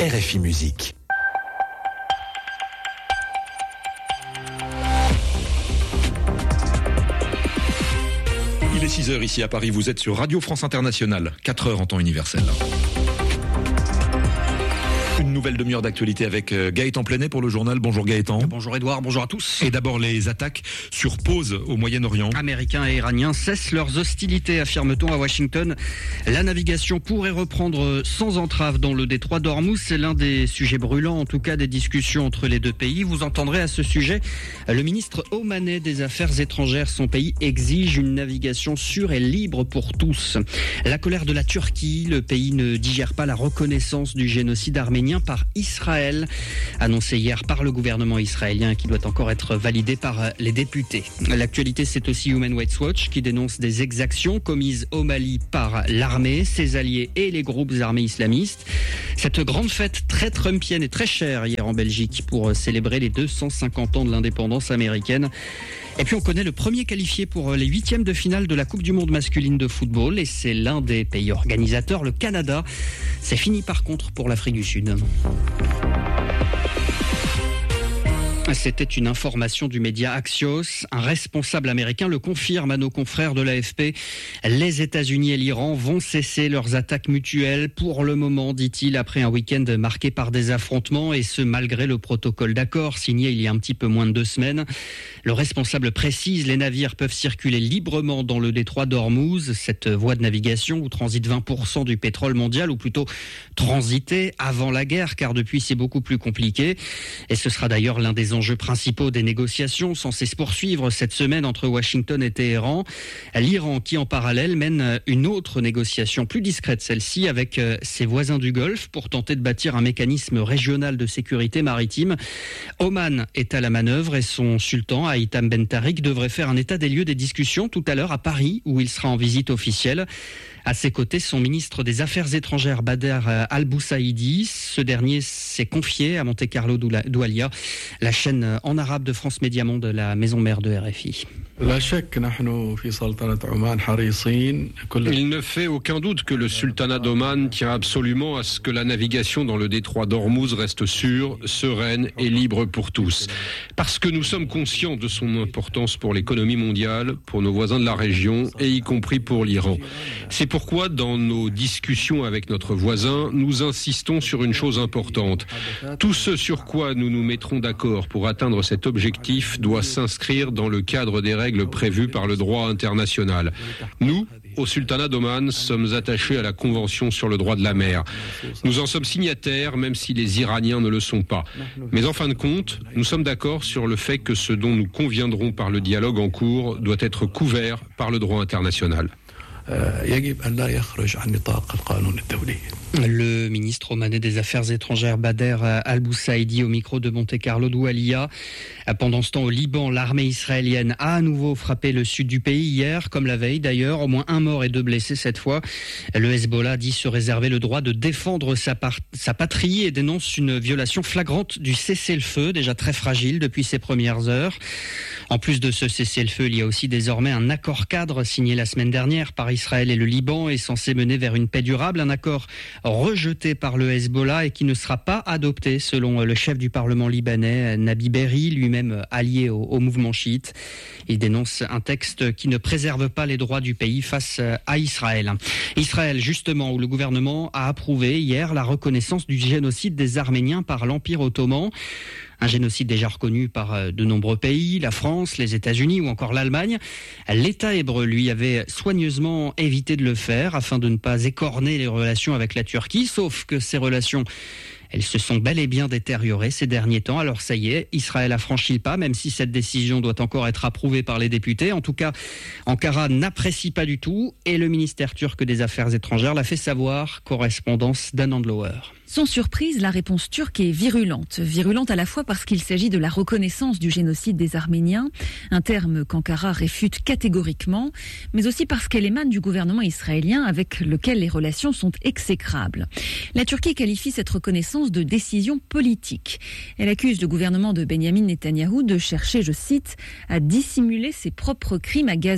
RFI Musique. Il est 6h ici à Paris, vous êtes sur Radio France Internationale, 4h en temps universel. Une nouvelle demi-heure d'actualité avec Gaëtan Plenet pour le journal. Bonjour Gaëtan. Bonjour Edouard, bonjour à tous. Et d'abord les attaques sur pause au Moyen-Orient. Américains et Iraniens cessent leurs hostilités, affirme-t-on à Washington. La navigation pourrait reprendre sans entrave dans le détroit d'Ormuz. C'est l'un des sujets brûlants, en tout cas des discussions entre les deux pays. Vous entendrez à ce sujet le ministre omanais des Affaires étrangères. Son pays exige une navigation sûre et libre pour tous. La colère de la Turquie, le pays ne digère pas la reconnaissance du génocide arménien par Israël, annoncé hier par le gouvernement israélien qui doit encore être validé par les députés. L'actualité, c'est aussi Human Rights Watch qui dénonce des exactions commises au Mali par l'armée, ses alliés et les groupes armés islamistes. Cette grande fête très trumpienne et très chère hier en Belgique pour célébrer les 250 ans de l'indépendance américaine. Et puis on connaît le premier qualifié pour les huitièmes de finale de la Coupe du Monde masculine de football et c'est l'un des pays organisateurs, le Canada. C'est fini par contre pour l'Afrique du Sud. C'était une information du média Axios. Un responsable américain le confirme à nos confrères de l'AFP. Les États-Unis et l'Iran vont cesser leurs attaques mutuelles pour le moment, dit-il, après un week-end marqué par des affrontements et ce malgré le protocole d'accord signé il y a un petit peu moins de 2 semaines. Le responsable précise, les navires peuvent circuler librement dans le détroit d'Ormuz, cette voie de navigation où transite 20% du pétrole mondial, ou plutôt transité avant la guerre, car depuis c'est beaucoup plus compliqué. Et ce sera d'ailleurs l'un des enjeux principaux des négociations censées se poursuivre cette semaine entre Washington et Téhéran. L'Iran qui en parallèle mène une autre négociation plus discrète, celle-ci avec ses voisins du Golfe pour tenter de bâtir un mécanisme régional de sécurité maritime. Oman est à la manœuvre et son sultan Haitham Ben Tarik devrait faire un état des lieux des discussions tout à l'heure à Paris où il sera en visite officielle. À ses côtés, son ministre des Affaires étrangères Bader Al-Boussaïdi. Ce dernier s'est confié à Monte Carlo Doualia, la chaîne en arabe de France Média Monde, la maison mère de RFI. Il ne fait aucun doute que le sultanat d'Oman tient absolument à ce que la navigation dans le détroit d'Ormuz reste sûre, sereine et libre pour tous. Parce que nous sommes conscients de son importance pour l'économie mondiale, pour nos voisins de la région et y compris pour l'Iran. C'est pourquoi, dans nos discussions avec notre voisin, nous insistons sur une chose importante. Tout ce sur quoi nous nous mettrons d'accord pour atteindre cet objectif doit s'inscrire dans le cadre des règles prévues par le droit international. Nous, au sultanat d'Oman, sommes attachés à la Convention sur le droit de la mer. Nous en sommes signataires, même si les Iraniens ne le sont pas. Mais en fin de compte, nous sommes d'accord sur le fait que ce dont nous conviendrons par le dialogue en cours doit être couvert par le droit international. Le ministre omanais des Affaires étrangères Bader Al-Boussaïdi au micro de Monte Carlo Doualia. Pendant ce temps, au Liban, l'armée israélienne a à nouveau frappé le sud du pays hier, comme la veille d'ailleurs. Au moins 1 mort et 2 blessés cette fois. Le Hezbollah dit se réserver le droit de défendre sa patrie et dénonce une violation flagrante du cessez-le-feu, déjà très fragile depuis ses premières heures. En plus de ce cessez-le-feu, il y a aussi désormais un accord cadre signé la semaine dernière par Israël et le Liban est censé mener vers une paix durable, un accord rejeté par le Hezbollah et qui ne sera pas adopté selon le chef du Parlement libanais, Nabi Berri, lui-même allié au mouvement chiite. Il dénonce un texte qui ne préserve pas les droits du pays face à Israël. Israël, justement, où le gouvernement a approuvé hier la reconnaissance du génocide des Arméniens par l'Empire ottoman. Un génocide déjà reconnu par de nombreux pays, la France, les États-Unis ou encore l'Allemagne. L'État hébreu, lui, avait soigneusement évité de le faire afin de ne pas écorner les relations avec la Turquie, sauf que ces relations, elles se sont bel et bien détériorées ces derniers temps. Alors ça y est, Israël a franchi le pas, même si cette décision doit encore être approuvée par les députés. En tout cas, Ankara n'apprécie pas du tout et le ministère turc des Affaires étrangères l'a fait savoir. Correspondance d'Anand Lower. Sans surprise, la réponse turque est virulente. Virulente à la fois parce qu'il s'agit de la reconnaissance du génocide des Arméniens, un terme qu'Ankara réfute catégoriquement, mais aussi parce qu'elle émane du gouvernement israélien avec lequel les relations sont exécrables. La Turquie qualifie cette reconnaissance de décision politique. Elle accuse le gouvernement de Benyamin Netanyahou de chercher, je cite, à dissimuler ses propres crimes à Gaza.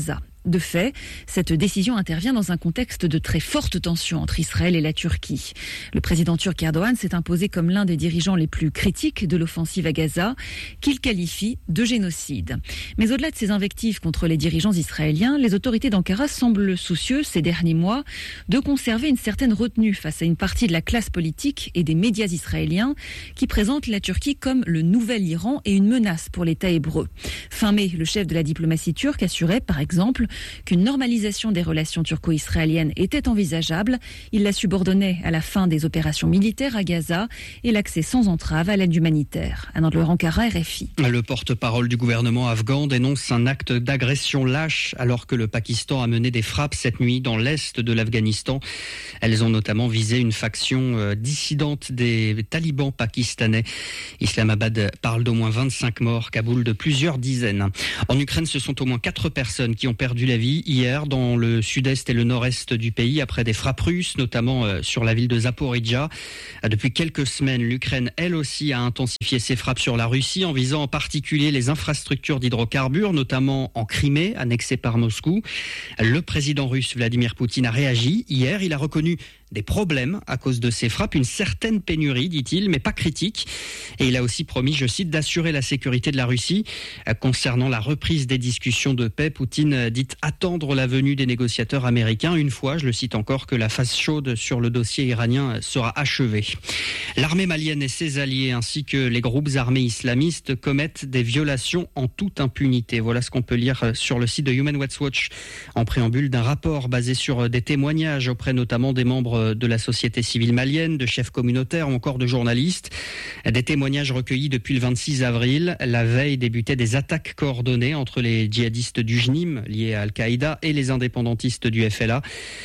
De fait, cette décision intervient dans un contexte de très forte tension entre Israël et la Turquie. Le président turc Erdogan s'est imposé comme l'un des dirigeants les plus critiques de l'offensive à Gaza, qu'il qualifie de génocide. Mais au-delà de ces invectives contre les dirigeants israéliens, les autorités d'Ankara semblent soucieuses ces derniers mois de conserver une certaine retenue face à une partie de la classe politique et des médias israéliens qui présentent la Turquie comme le nouvel Iran et une menace pour l'État hébreu. Fin mai, le chef de la diplomatie turque assurait, par exemple, qu'une normalisation des relations turco-israéliennes était envisageable. Il la subordonnait à la fin des opérations militaires à Gaza et l'accès sans entrave à l'aide humanitaire. Anne-Laure Ankara, RFI. Le porte-parole du gouvernement afghan dénonce un acte d'agression lâche alors que le Pakistan a mené des frappes cette nuit dans l'est de l'Afghanistan. Elles ont notamment visé une faction dissidente des talibans pakistanais. Islamabad parle d'au moins 25 morts, Kaboul de plusieurs dizaines. En Ukraine, ce sont au moins 4 personnes qui ont perdu la vie hier dans le sud-est et le nord-est du pays après des frappes russes, notamment sur la ville de Zaporijjia. Depuis quelques semaines, l'Ukraine, elle aussi, a intensifié ses frappes sur la Russie en visant en particulier les infrastructures d'hydrocarbures, notamment en Crimée, annexée par Moscou. Le président russe Vladimir Poutine a réagi. Hier, il a reconnu des problèmes à cause de ces frappes, une certaine pénurie, dit-il, mais pas critique. Et il a aussi promis, je cite, d'assurer la sécurité de la Russie. Concernant la reprise des discussions de paix, Poutine dit attendre la venue des négociateurs américains une fois, je le cite encore, que la phase chaude sur le dossier iranien sera achevée. L'armée malienne et ses alliés ainsi que les groupes armés islamistes commettent des violations en toute impunité. Voilà ce qu'on peut lire sur le site de Human Rights Watch en préambule d'un rapport basé sur des témoignages auprès notamment des membres de la société civile malienne, de chefs communautaires ou encore de journalistes. Des témoignages recueillis depuis le 26 avril. La veille débutaient des attaques coordonnées entre les djihadistes du JNIM liés à Al-Qaïda et les indépendantistes du FLA.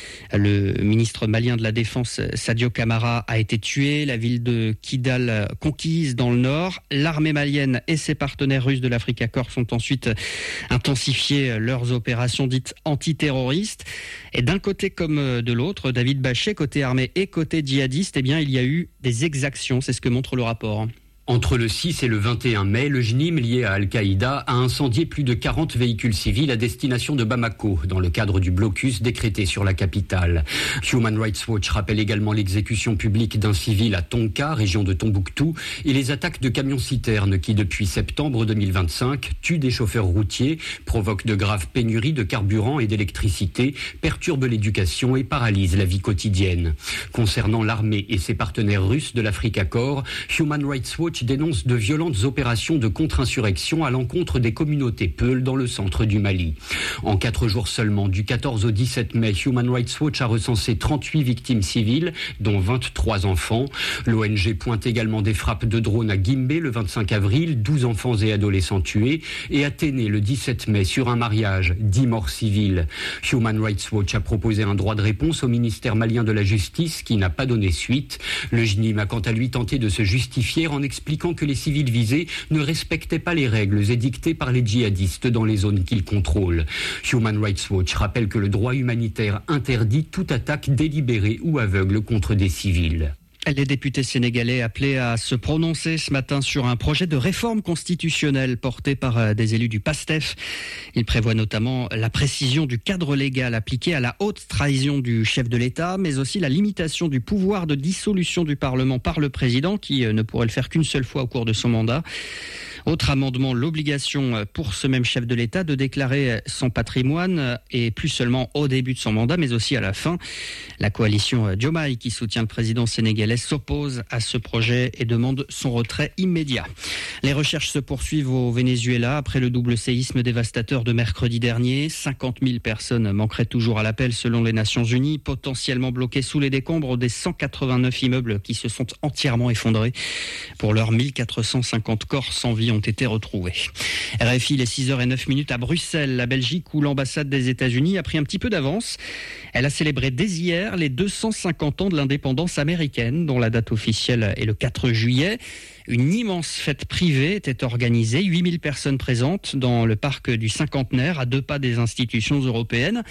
Le ministre malien de la Défense, Sadio Camara, a été tué. La ville de Kidal conquise dans le nord. L'armée malienne et ses partenaires russes de l'Africa Corps ont ensuite intensifié leurs opérations dites antiterroristes. Et d'un côté comme de l'autre, David Bachet, côté armée et côté djihadiste, eh bien, il y a eu des exactions. C'est ce que montre le rapport. Entre le 6 et le 21 mai, le JNIM lié à Al-Qaïda a incendié plus de 40 véhicules civils à destination de Bamako, dans le cadre du blocus décrété sur la capitale. Human Rights Watch rappelle également l'exécution publique d'un civil à Tonka, région de Tombouctou, et les attaques de camions-citernes qui, depuis septembre 2025, tuent des chauffeurs routiers, provoquent de graves pénuries de carburant et d'électricité, perturbent l'éducation et paralysent la vie quotidienne. Concernant l'armée et ses partenaires russes de l'Africa Corps, Human Rights Watch dénonce de violentes opérations de contre-insurrection à l'encontre des communautés Peuls dans le centre du Mali. En 4 jours seulement, du 14 au 17 mai, Human Rights Watch a recensé 38 victimes civiles, dont 23 enfants. L'ONG pointe également des frappes de drones à Guimbé le 25 avril, 12 enfants et adolescents tués, et à Téné le 17 mai sur un mariage, 10 morts civiles. Human Rights Watch a proposé un droit de réponse au ministère malien de la Justice qui n'a pas donné suite. Le JNIM a quant à lui tenté de se justifier en expliquant que les civils visés ne respectaient pas les règles édictées par les djihadistes dans les zones qu'ils contrôlent. Human Rights Watch rappelle que le droit humanitaire interdit toute attaque délibérée ou aveugle contre des civils. Les députés sénégalais appelés à se prononcer ce matin sur un projet de réforme constitutionnelle porté par des élus du PASTEF. Il prévoit notamment la précision du cadre légal appliqué à la haute trahison du chef de l'État, mais aussi la limitation du pouvoir de dissolution du Parlement par le président, qui ne pourrait le faire qu'une seule fois au cours de son mandat. Autre amendement, l'obligation pour ce même chef de l'État de déclarer son patrimoine, et plus seulement au début de son mandat, mais aussi à la fin. La coalition Diomaye, qui soutient le président sénégalais, s'oppose à ce projet et demande son retrait immédiat. Les recherches se poursuivent au Venezuela après le double séisme dévastateur de mercredi dernier. 50 000 personnes manqueraient toujours à l'appel selon les Nations Unies, potentiellement bloquées sous les décombres des 189 immeubles qui se sont entièrement effondrés. Pour l'heure, 1450 corps sans vie ont été retrouvés. RFI, les 6h09 à Bruxelles, la Belgique, où l'ambassade des États-Unis a pris un petit peu d'avance. Elle a célébré dès hier les 250 ans de l'indépendance américaine, dont la date officielle est le 4 juillet. Une immense fête privée était organisée, 8000 personnes présentes dans le parc du Cinquantenaire, à 2 pas des institutions européennes.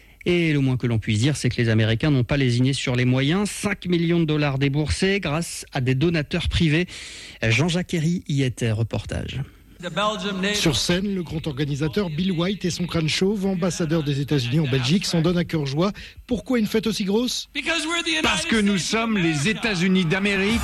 Et le moins que l'on puisse dire, c'est que les Américains n'ont pas lésiné sur les moyens. 5 millions de dollars déboursés grâce à des donateurs privés. Jean-Jacques Herry y était, reportage. Sur scène, le grand organisateur Bill White et son crâne chauve, ambassadeur des États-Unis en Belgique, s'en donnent à cœur joie. Pourquoi une fête aussi grosse ? Parce que nous sommes les États-Unis d'Amérique.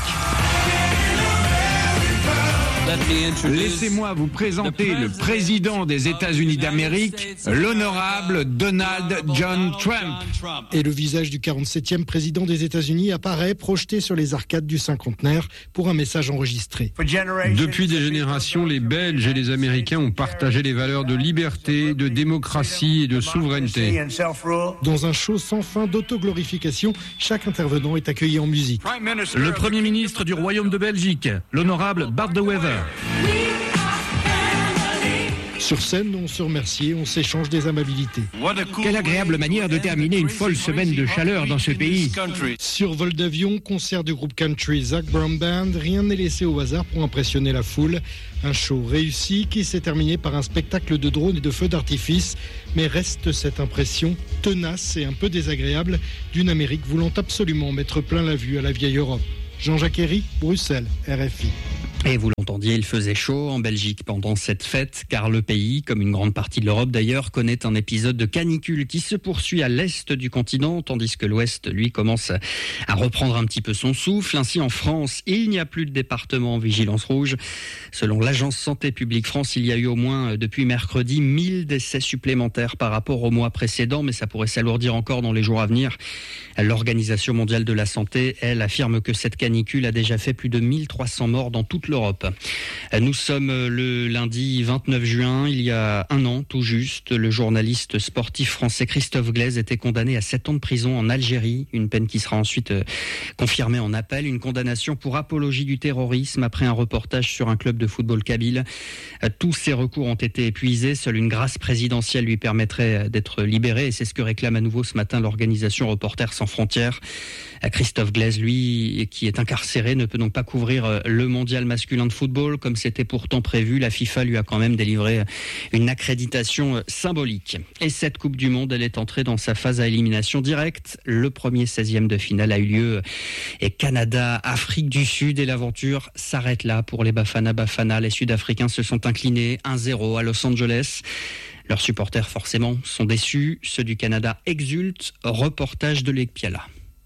Laissez-moi vous présenter le président des États-Unis d'Amérique, l'honorable Donald John Trump. Et le visage du 47e président des États-Unis apparaît projeté sur les arcades du cinquantenaire pour un message enregistré. Depuis des générations, les Belges et les Américains ont partagé les valeurs de liberté, de démocratie et de souveraineté. Dans un show sans fin d'autoglorification, chaque intervenant est accueilli en musique. Le Premier ministre du Royaume de Belgique, l'honorable Bart de Wever. Sur scène, on se remercie et on s'échange des amabilités. Quelle agréable manière de terminer une folle semaine de chaleur dans ce pays. Sur vol d'avion, concert du groupe country Zac Brown Band, rien n'est laissé au hasard pour impressionner la foule. Un show réussi qui s'est terminé par un spectacle de drones et de feux d'artifice, mais reste cette impression tenace et un peu désagréable d'une Amérique voulant absolument mettre plein la vue à la vieille Europe. Jean-Jacques Herry, Bruxelles, RFI. Et vous l'entendiez, il faisait chaud en Belgique pendant cette fête, car le pays, comme une grande partie de l'Europe d'ailleurs, connaît un épisode de canicule qui se poursuit à l'est du continent, tandis que l'ouest, lui, commence à reprendre un petit peu son souffle. Ainsi, en France, il n'y a plus de département en vigilance rouge. Selon l'Agence Santé publique France, il y a eu au moins depuis mercredi 1000 décès supplémentaires par rapport au mois précédent, mais ça pourrait s'alourdir encore dans les jours à venir. L'Organisation mondiale de la santé, elle, affirme que cette canicule a déjà fait plus de 1300 morts dans toute l'Europe. Nous sommes le lundi 29 juin, il y a un an tout juste, le journaliste sportif français Christophe Glaise était condamné à 7 ans de prison en Algérie, une peine qui sera ensuite confirmée en appel, une condamnation pour apologie du terrorisme après un reportage sur un club de football kabyle. Tous ces recours ont été épuisés, seule une grâce présidentielle lui permettrait d'être libéré et c'est ce que réclame à nouveau ce matin l'organisation Reporters sans frontières. Christophe Glaise, lui, qui est incarcéré, ne peut donc pas couvrir le mondial masculin de football comme c'était pourtant prévu. La FIFA lui a quand même délivré une accréditation symbolique. Et cette Coupe du Monde, elle est entrée dans sa phase à élimination directe. Le premier 16e de finale a eu lieu et Canada-Afrique du Sud et l'aventure s'arrête là pour les Bafana. Les Sud-Africains se sont inclinés 1-0 à Los Angeles. Leurs supporters forcément sont déçus. Ceux du Canada exultent. Reportage de Lek Piala.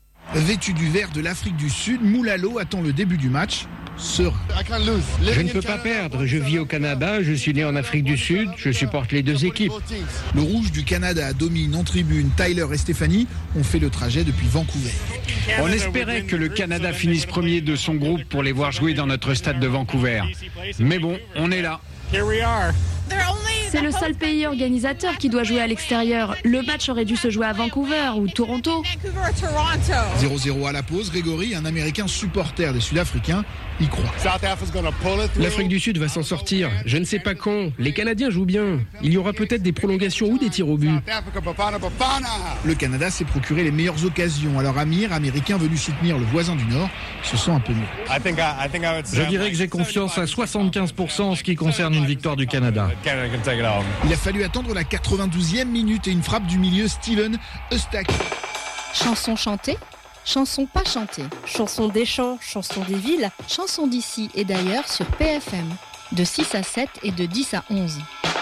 Vêtu du vert de l'Afrique du Sud, Moulalo attend le début du match. Serein. Je ne peux pas perdre, je vis au Canada, je suis né en Afrique du Sud, je supporte les deux équipes. Le rouge du Canada domine en tribune. Tyler et Stéphanie ont fait le trajet depuis Vancouver. On espérait que le Canada finisse premier de son groupe pour les voir jouer dans notre stade de Vancouver. Mais bon, on est là. C'est le seul pays organisateur qui doit jouer à l'extérieur. Le match aurait dû se jouer à Vancouver ou Toronto. 0-0 à la pause. Grégory, un Américain supporter des Sud-Africains, y croit. L'Afrique du Sud va s'en sortir. Je ne sais pas quand. Les Canadiens jouent bien. Il y aura peut-être des prolongations ou des tirs au but. Le Canada s'est procuré les meilleures occasions. Alors Amir, Américain venu soutenir le voisin du Nord, se sent un peu mieux. Je dirais que j'ai confiance à 75% en ce qui concerne une victoire du Canada. Il a fallu attendre la 92e minute et une frappe du milieu Steven Eustach. Chanson chantée, chanson pas chantée, chanson des champs, chanson des villes, chanson d'ici et d'ailleurs sur PFM, de 6 à 7 et de 10 à 11.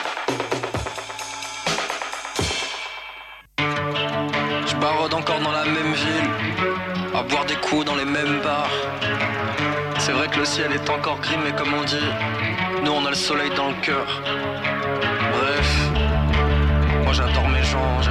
Je barode encore dans la même ville, à boire des coups dans les mêmes bars. C'est vrai que le ciel est encore gris, mais comme on dit, nous on a le soleil dans le cœur. Bref, moi j'adore mes gens.